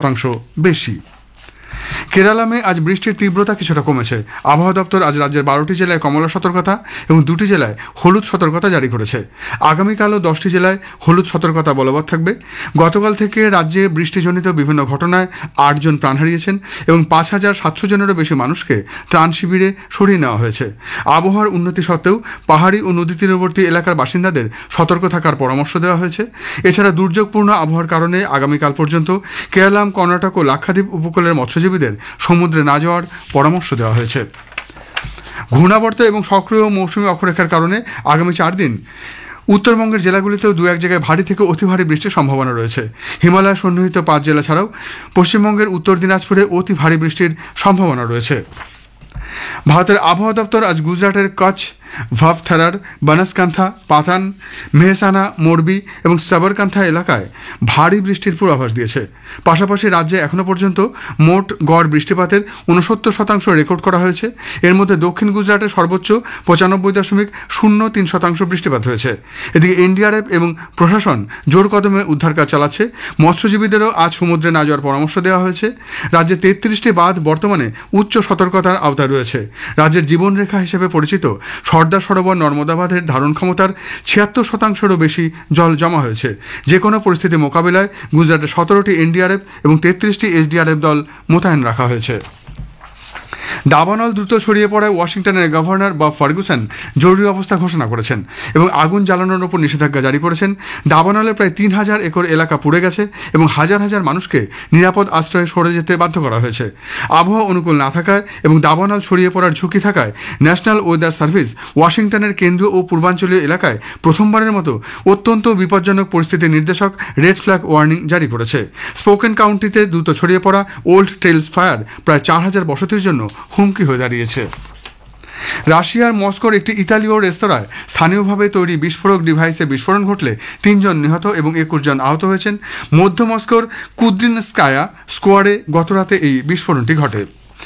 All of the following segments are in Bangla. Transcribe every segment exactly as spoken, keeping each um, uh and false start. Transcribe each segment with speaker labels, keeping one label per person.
Speaker 1: শতাংশ বেশি। কেরালামে আজ বৃষ্টির তীব্রতা কিছুটা কমেছে। আবহাওয়া দপ্তর আজ রাজ্যের বারোটি জেলায় কমলা সতর্কতা এবং দুটি জেলায় হলুদ সতর্কতা জারি করেছে। আগামীকালও দশটি জেলায় হলুদ সতর্কতা বলবৎ থাকবে। গতকাল থেকে রাজ্যে বৃষ্টিজনিত বিভিন্ন ঘটনায় আটজন প্রাণ হারিয়েছেন এবং পাঁচ হাজার সাতশো জনেরও বেশি মানুষকে ত্রাণ শিবিরে সরিয়ে নেওয়া হয়েছে। আবহাওয়ার উন্নতি সত্ত্বেও পাহাড়ি ও নদী তীরবর্তী এলাকার বাসিন্দাদের সতর্ক থাকার পরামর্শ দেওয়া হয়েছে। এছাড়া দুর্যোগপূর্ণ আবহাওয়ার কারণে আগামীকাল পর্যন্ত কেরালাম, কর্ণাটক ও লাক্ষাদ্বীপ উপকূলের মৎস্যজীবীদের সমুদ্রে না যাওয়ার পরামর্শ দেওয়া হয়েছে। ঘূর্ণাবর্ত এবং সক্রিয় মৌসুমী অক্ষরেখার কারণে আগামী চার দিন উত্তরবঙ্গের জেলাগুলিতেও দু এক জায়গায় ভারী থেকে অতি ভারী বৃষ্টির সম্ভাবনা রয়েছে। হিমালয় সন্নিহিত পাঁচ জেলা ছাড়াও পশ্চিমবঙ্গের উত্তর দিনাজপুরে অতি ভারী বৃষ্টির সম্ভাবনা রয়েছে। ভারতের আবহাওয়া দপ্তর আজ গুজরাটের কচ্ছ, ভাভথারার, বানাসকান্থা, পাতান, মেহসানা, মোরবি এবং সাবরকান্থা এলাকায় ভারী বৃষ্টির পূর্বাভাস দিয়েছে। পাশাপাশি রাজ্যে এখনও পর্যন্ত মোট গড় বৃষ্টিপাতের ঊনসত্তর শতাংশ রেকর্ড করা হয়েছে। এর মধ্যে দক্ষিণ গুজরাটের সর্বোচ্চ পঁচানব্বই দশমিক শূন্য তিন শতাংশ বৃষ্টিপাত হয়েছে। এদিকে এনডিআরএফ এবং প্রশাসন জোর কদমে উদ্ধার কাজ চালাচ্ছে। মৎস্যজীবীদেরও আজ সমুদ্রে না যাওয়ার পরামর্শ দেওয়া হয়েছে। রাজ্যে তেত্রিশটি বাঁধ বর্তমানে উচ্চ সতর্কতার আওতায় রয়েছে। রাজ্যের জীবনরেখা হিসেবে পরিচিত সর্দার সরোবর নর্মদা বাঁধের ধারণ ক্ষমতার ছিয়াত্তর শতাংশেরও বেশি জল জমা হয়েছে। যে কোনো পরিস্থিতি মোকাবিলায় গুজরাটে সতেরোটি এনডিআরএফ এবং তেত্রিশটি এসডিআরএফ দল মোতায়েন রাখা হয়েছে। দাবানল দ্রুত ছড়িয়ে পড়ায় ওয়াশিংটনের গভর্নর বব ফার্গুসন জরুরি অবস্থা ঘোষণা করেছেন এবং আগুন জ্বালানোর ওপর নিষেধাজ্ঞা জারি করেছেন। দাবানলে প্রায় তিন হাজার একর এলাকা পুড়ে গেছে এবং হাজার হাজার মানুষকে নিরাপদ আশ্রয়ে সরে যেতে বাধ্য করা হয়েছে। আবহাওয়া অনুকূল না থাকায় এবং দাবানল ছড়িয়ে পড়ার ঝুঁকি থাকায় ন্যাশনাল ওয়েদার সার্ভিস ওয়াশিংটনের কেন্দ্রীয় ও পূর্বাঞ্চলীয় এলাকায় প্রথমবারের মতো অত্যন্ত বিপজ্জনক পরিস্থিতির নির্দেশক রেড ফ্ল্যাগ ওয়ার্নিং জারি করেছে। স্পোকেন কাউন্টিতে দ্রুত ছড়িয়ে পড়া ওল্ড টেলস ফায়ার প্রায় চার হাজার বসতির জন্য হুমকি হয়ে দাঁড়িয়েছে। রাশিয়ার মস্কোর একটি ইতালীয় রেস্তোরাঁয় স্থানীয়ভাবে তৈরি বিস্ফোরক ডিভাইসে বিস্ফোরণ ঘটলে তিনজন নিহত এবং একুশ জন আহত হয়েছেন। মধ্য মস্কোর কুদ্রিনস্কায়া স্কোয়ারে গতরাতে এই বিস্ফোরণটি ঘটে।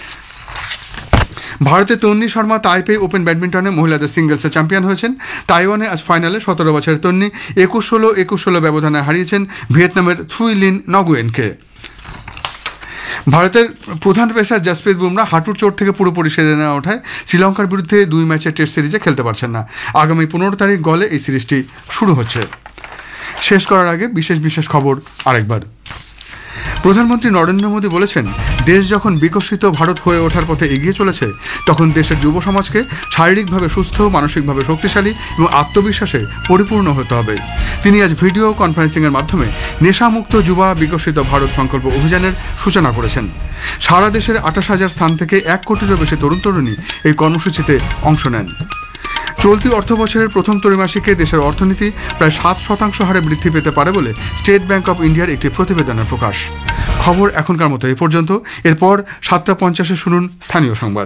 Speaker 1: ভারতের তন্নি শর্মা তাইপে ওপেন ব্যাডমিন্টনে মহিলাদের সিঙ্গলসে চ্যাম্পিয়ন হয়েছেন। তাইওয়ানে আজ ফাইনালে সতেরো বছরের তন্নি একুশ ষোলো একুশ ষোলো ব্যবধানে হারিয়েছেন ভিয়েতনামের থুই লিন নগুয়েনকে। ভারতের প্রধান পেসার জসপ্রীত বুমরা হাঁটুর চোট থেকে পুরোপুরি সেরে নেওয়া ওঠায় শ্রীলঙ্কার বিরুদ্ধে দুই ম্যাচের টেস্ট সিরিজে খেলতে পারছেন না। আগামী পনেরো তারিখ গলে এই সিরিজটি শুরু হচ্ছে। শেষ করার আগে বিশেষ বিশেষ খবর আরেকবার। প্রধানমন্ত্রী নরেন্দ্র মোদী বলেছেন, দেশ যখন বিকশিত ভারত হয়ে ওঠার পথে এগিয়ে চলেছে তখন দেশের যুব সমাজকে শারীরিকভাবে সুস্থ, মানসিকভাবে শক্তিশালী এবং আত্মবিশ্বাসে পরিপূর্ণ হতে হবে। তিনি আজ ভিডিও কনফারেন্সিংয়ের মাধ্যমে নেশামুক্ত যুবা বিকশিত ভারত সংকল্প অভিযানের সূচনা করেছেন। সারা দেশের আঠাশ হাজার স্থান থেকে এক কোটিরও বেশি তরুণ তরুণী এই কর্মসূচিতে অংশ নেন। চলতি অর্থ বছরের প্রথম ত্রৈমাসিকে দেশের অর্থনীতি প্রায় সাত শতাংশ হারে বৃদ্ধি পেতে পারে বলে স্টেট ব্যাংক অব ইন্ডিয়ার একটি প্রতিবেদনের প্রকাশ। খবর এখনকার মতো এই পর্যন্ত। এরপর সাতটা পঞ্চাশে শুনুন স্থানীয় সংবাদ।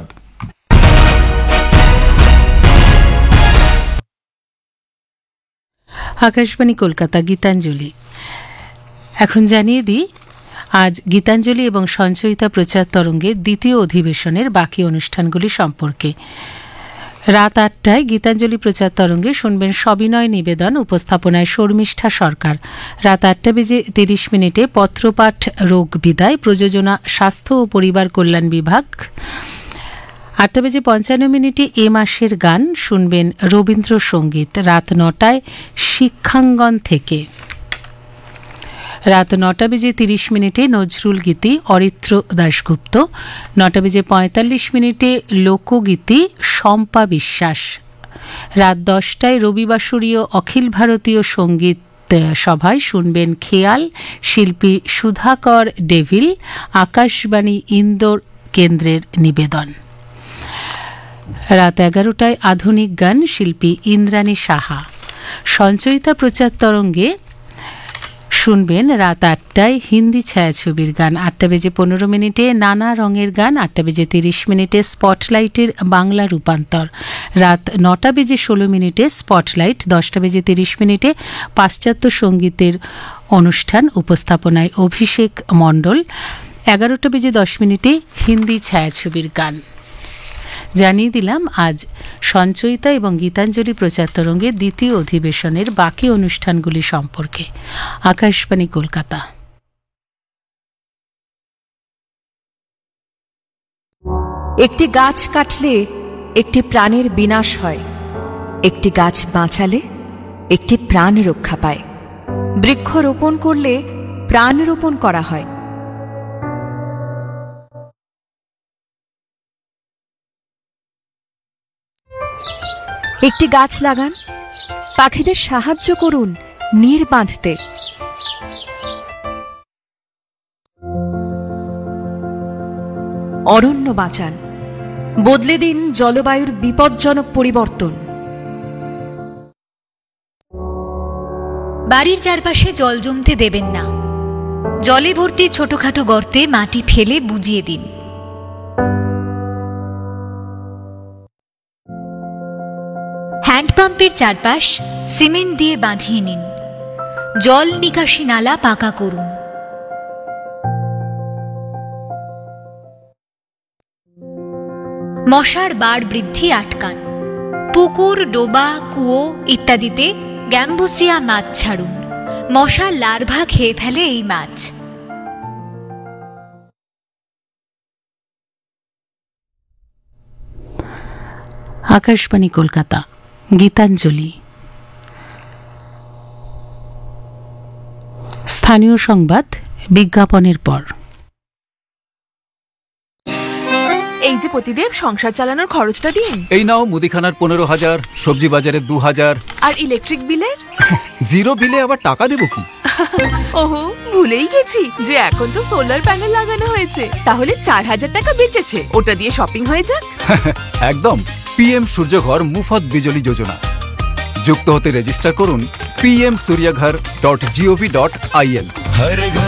Speaker 2: আকাশবাণী কলকাতা, গীতাঞ্জলি। এখন জানিয়ে দিই আজ গীতাঞ্জলি এবং সঞ্চয়িতা প্রচার তরঙ্গের দ্বিতীয় অধিবেশনের বাকি অনুষ্ঠানগুলি সম্পর্কে। রাত আটটায় গীতাঞ্জলি প্রচার তরঙ্গে শুনবেন সবিনয় নিবেদন, উপস্থাপনায় শর্মিষ্ঠা সরকার। রাত আটটা বেজে তিরিশ মিনিটে পত্রপাঠ রোগ বিদায়, প্রযোজনা স্বাস্থ্য ও পরিবার কল্যাণ বিভাগ। আটটা বেজে পঞ্চান্ন মিনিটে এ মাসের গান শুনবেন রবীন্দ্রসঙ্গীত। রাত নটায় শিক্ষাঙ্গন থেকে। রাত নটা বেজে তিরিশ মিনিটে নজরুল গীতি অরিত্র দাশগুপ্ত। নটা বেজে পঁয়তাল্লিশ মিনিটে লোকগীতি শম্পা বিশ্বাস। রাত দশটায় রবিবাসরীয় অখিল ভারতীয় সঙ্গীত সভায় শুনবেন খেয়াল, শিল্পী সুধাকর ডেভিল, আকাশবাণী ইন্দোর কেন্দ্রের নিবেদন। রাত এগারোটায় আধুনিক গান, শিল্পী ইন্দ্রাণী সাহা। সঞ্চয়িতা প্রচার তরঙ্গে শুনবেন রাত আটটায় হিন্দি ছায়াছবির গান। আটটা বেজে পনেরো মিনিটে নানা রঙের গান। আটটা বেজে তিরিশ মিনিটে স্পটলাইটের বাংলা রূপান্তর। রাত নটা বেজে ষোলো মিনিটে স্পটলাইট। দশটা বেজে তিরিশ মিনিটে পাশ্চাত্য সঙ্গীতের অনুষ্ঠান, উপস্থাপনায় অভিষেক মণ্ডল। এগারোটা বেজে দশ মিনিটে হিন্দি ছায়াছবির গান। জানিয়ে দিলাম আজ সঞ্চয়িতা এবং গীতাঞ্জলি প্রচার তরঙ্গের দ্বিতীয় অধিবেশনের বাকি অনুষ্ঠানগুলি সম্পর্কে। আকাশবাণী কলকাতা।
Speaker 3: একটি গাছ কাটলে একটি প্রাণের বিনাশ হয়, একটি গাছ বাঁচালে একটি প্রাণ রক্ষা পায়। বৃক্ষ রোপণ করলে প্রাণ রোপণ করা হয়। একটি গাছ লাগান, পাখিদের সাহায্য করুন নীড় বাঁধতে। অরণ্য বাঁচান, বদলে দিন জলবায়ুর বিপজ্জনক পরিবর্তন।
Speaker 4: বাড়ির চারপাশে জল জমতে দেবেন না। জলে ভর্তি ছোটখাটো গর্তে মাটি ফেলে বুজিয়ে দিন। হ্যান্ডপাম্পের চারপাশ সিমেন্ট দিয়ে বাঁধিয়ে নিন। জল নিকাশি নালা পাকা করুন। মশার বাড় বৃদ্ধি আটকান। পুকুর, ডোবা, কুয়ো ইত্যাদিতে গ্যাম্বুসিয়া মাছ ছাড়ুন। মশার লার্ভা খেয়ে ফেলে এই মাছ।
Speaker 2: আকাশবাণী কলকাতা, গীতাঞ্জলি। স্থানীয় সংবাদ বিজ্ঞাপনের পর।
Speaker 5: এই যে প্রতিদেব, সংসার চালানোর খরচটা দিন।
Speaker 6: এই নাও মুদিখানার পনেরো হাজার, সবজি বাজারের দু হাজার।
Speaker 5: আর ইলেকট্রিক বিলের?
Speaker 6: জিরো বিলে আবার টাকা দেবো কি?
Speaker 5: ওহো, ভুলেই গেছি যে এখন তো সোলার প্যানেল লাগানো হয়েছে। তাহলে চার হাজার টাকা বেঁচেছে, ওটা দিয়ে শপিং হয়ে যাক।
Speaker 6: একদম। পিএম সূর্যঘর মুফত বিজলি যোজনা। যুক্ত হতে রেজিস্টার করুন PM সূর্যঘর dot gov dot in.